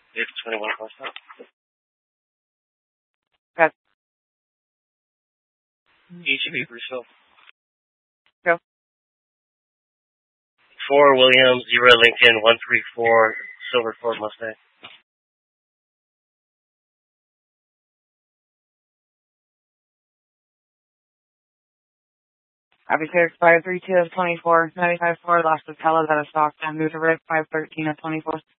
It's 21 plus up. Okay. EGB Bruceville. Go. 4 Williams, 0 Lincoln, 134 Silver Ford Mustang. Obviously expired 3/2 of 24, 95 Ford, lost the tellers out of stock, and moved to right 5/13 of 24.